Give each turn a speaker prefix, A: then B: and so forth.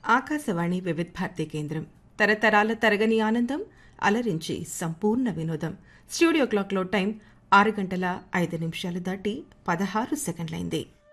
A: ఆకాశవాణి వివిధ భారతి కేంద్రం తరతరాల తరగని ఆనందం అలరించి సంపూర్ణ వినోదం. స్టూడియో క్లాక్లో టైం 6 గంటల 5 నిమిషాలు దాటి 16 సెకండ్లైంది.